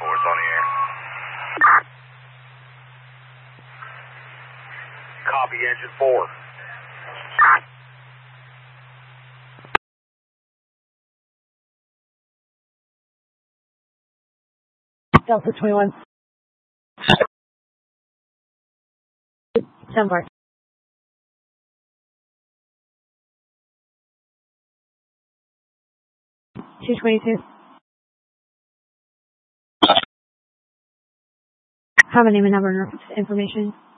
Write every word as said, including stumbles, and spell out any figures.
four is on the air. Copy, engine four. Delta twenty-one. Somewhere. two twenty-two. Have a name and number information.